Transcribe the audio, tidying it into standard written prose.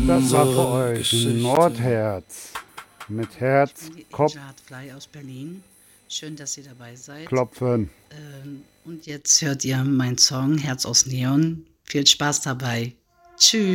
Das war für euch Nordherz mit Ich bin die Herzkopf Angel Hartfly aus Berlin. Schön, dass ihr dabei seid. klopfen. Und jetzt hört ihr meinen Song Herz aus Neon. Viel Spaß dabei. Tschüss.